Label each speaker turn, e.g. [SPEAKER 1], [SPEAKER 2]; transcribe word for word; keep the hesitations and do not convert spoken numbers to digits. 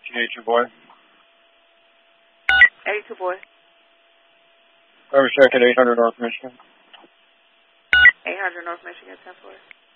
[SPEAKER 1] eighty-two boy.
[SPEAKER 2] eighty-two boy.
[SPEAKER 1] I was checked at eight hundred North Michigan.
[SPEAKER 2] eight hundred North Michigan, ten four.